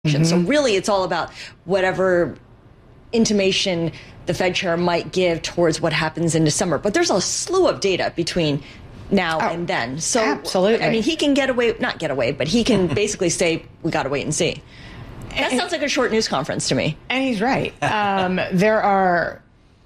Mm-hmm. So really, it's all about whatever intimation the Fed chair might give towards what happens in December. But there's a slew of data between now and then. So, absolutely. I mean, he can not get away, but he can basically say, we got to wait and see. That sounds like a short news conference to me. And he's right. There are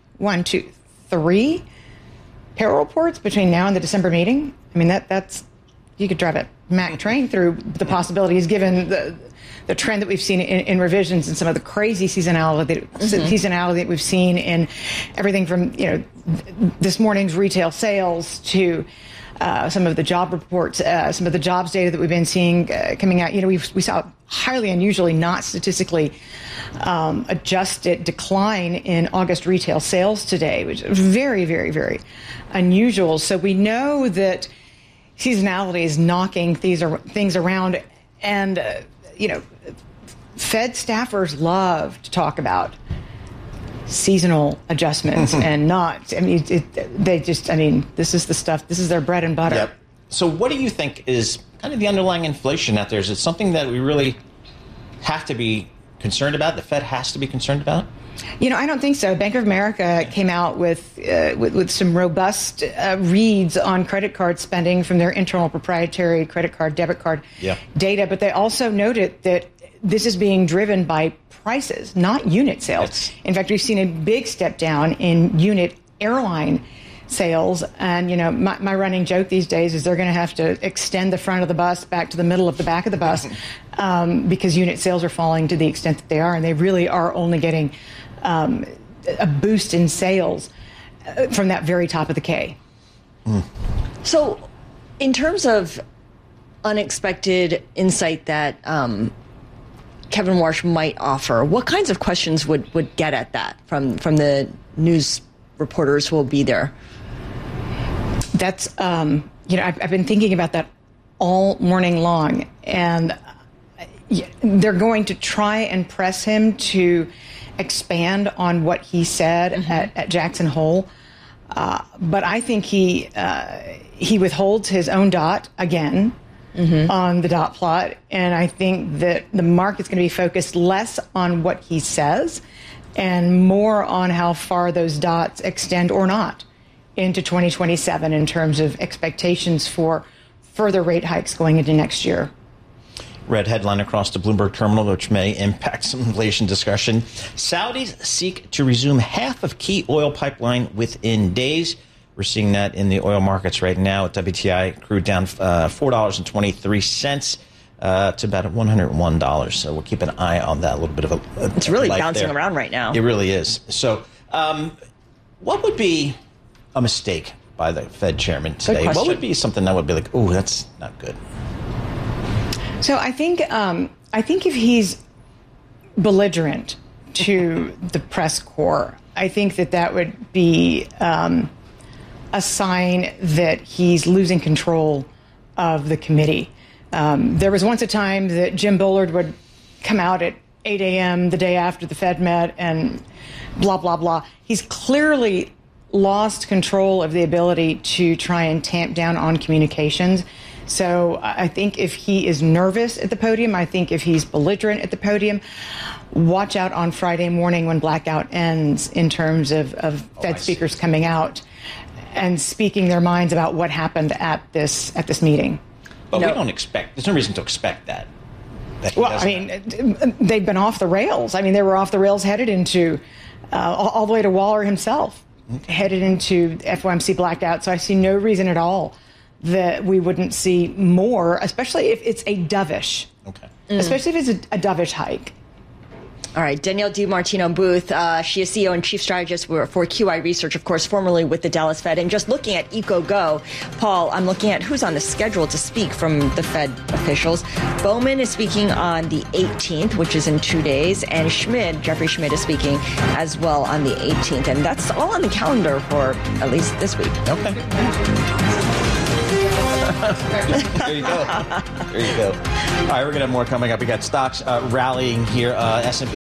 3 payroll reports between now and the December meeting. I mean, that's you could drive a Mack train through the possibilities given the trend that we've seen in revisions and some of the crazy seasonality that we've seen in everything from, this morning's retail sales to some of the job reports, some of the jobs data that we've been seeing coming out. We saw highly unusually not statistically adjusted decline in August retail sales today, which is very, very, very unusual. So we know that seasonality is knocking things around, and Fed staffers love to talk about seasonal adjustments and not. I mean, this is the stuff. This is their bread and butter. Yep. So, what do you think is kind of the underlying inflation out there? Is it something that we really have to be concerned about? The Fed has to be concerned about? I don't think so. Bank of America came out with some robust reads on credit card spending from their internal proprietary credit card, debit card data, but they also noted that this is being driven by prices, not unit sales. In fact, we've seen a big step down in unit airline sales. And, my running joke these days is they're going to have to extend the front of the bus back to the middle of the back of the bus because unit sales are falling to the extent that they are. And they really are only getting a boost in sales from that very top of the K. So in terms of unexpected insight that Kevin Warsh might offer, what kinds of questions would get at that from the news reporters who will be there? That's, I've been thinking about that all morning long, and they're going to try and press him to expand on what he said at Jackson Hole. But I think he withholds his own dot again on the dot plot. And I think that the market's going to be focused less on what he says and more on how far those dots extend or not into 2027 in terms of expectations for further rate hikes going into next year. Red headline across the Bloomberg terminal, which may impact some inflation discussion. Saudis seek to resume half of key oil pipeline within days. We're seeing that in the oil markets right now. WTI crude down $4.23 to about $101. So we'll keep an eye on that. A little bit of a it's really bouncing around right now. It really is. So what would be a mistake by the Fed chairman today? What would be something that would be like, oh, that's not good? So I think if he's belligerent to the press corps, I think that would be a sign that he's losing control of the committee. There was once a time that Jim Bullard would come out at 8 a.m. the day after the Fed met and blah, blah, blah. He's clearly lost control of the ability to try and tamp down on communications. So I think if he is nervous at the podium, I think if he's belligerent at the podium, watch out on Friday morning when blackout ends in terms of Fed speakers coming out and speaking their minds about what happened at this meeting. But we don't expect, there's no reason to expect that. They've been off the rails. I mean, they were off the rails headed into, all the way to Waller himself, headed into FOMC blackout. So I see no reason at all that we wouldn't see more, especially if it's a dovish. Okay. Especially if it's a dovish hike. All right, Danielle DiMartino Booth, she is CEO and Chief Strategist for QI Research, of course, formerly with the Dallas Fed. And just looking at EcoGo, Paul, I'm looking at who's on the schedule to speak from the Fed officials. Bowman is speaking on the 18th, which is in 2 days, and Jeffrey Schmidt is speaking as well on the 18th. And that's all on the calendar for at least this week. Okay. There you go. All right, we're going to have more coming up. We got stocks rallying here. S&P